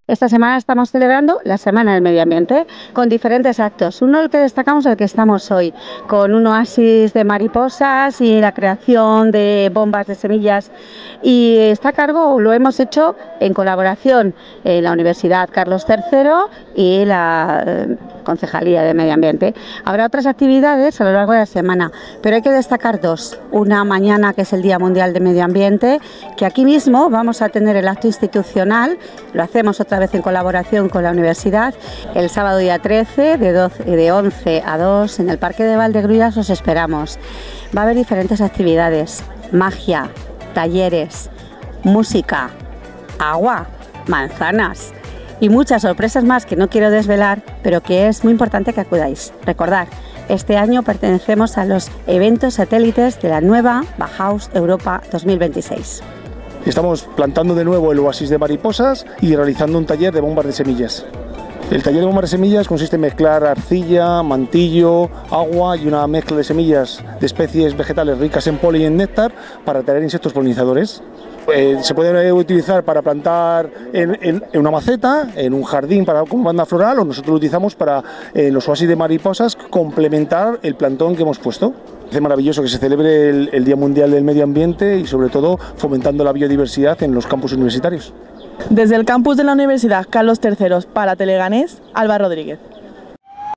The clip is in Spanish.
Esta semana estamos celebrando la Semana del Medio Ambiente con diferentes actos. Uno el que destacamos es el que estamos hoy, con un oasis de mariposas y la creación de bombas de semillas. Y está a cargo, lo hemos hecho en colaboración en la Universidad Carlos III y la Concejalía de Medio Ambiente. Habrá otras actividades a lo largo de la semana, pero hay que destacar dos. Una mañana, que es el Día Mundial de Medio Ambiente, que aquí mismo vamos a tener el acto institucional, lo hacemos otra vez en colaboración con la universidad, el sábado día 13 de 11 a 2 en el Parque de Valdegruyas. Os esperamos. Va a haber diferentes actividades: magia, talleres, música, agua, manzanas y muchas sorpresas más que no quiero desvelar, pero que es muy importante que acudáis. Recordad, este año pertenecemos a los eventos satélites de la nueva Bauhaus Europa 2026. Estamos plantando de nuevo el oasis de mariposas y realizando un taller de bombas de semillas. El taller de bombas de semillas consiste en mezclar arcilla, mantillo, agua y una mezcla de semillas de especies vegetales ricas en polen y en néctar para atraer insectos polinizadores. Se puede utilizar para plantar en una maceta, en un jardín como banda floral, o nosotros lo utilizamos para los oasis de mariposas complementar el plantón que hemos puesto. Es maravilloso que se celebre el Día Mundial del Medio Ambiente y sobre todo fomentando la biodiversidad en los campus universitarios. Desde el campus de la Universidad Carlos III para Teleganés, Alba Rodríguez.